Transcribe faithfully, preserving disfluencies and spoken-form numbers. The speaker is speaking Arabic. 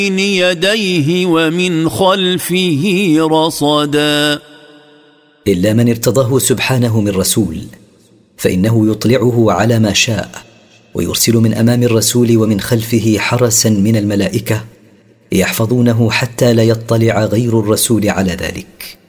بين يديه ومن خلفه رصدا إلا من ارتضاه سبحانه من رسول فإنه يطلعه على ما شاء، ويرسل من أمام الرسول ومن خلفه حرسا من الملائكة يحفظونه حتى لا يطلع غير الرسول على ذلك.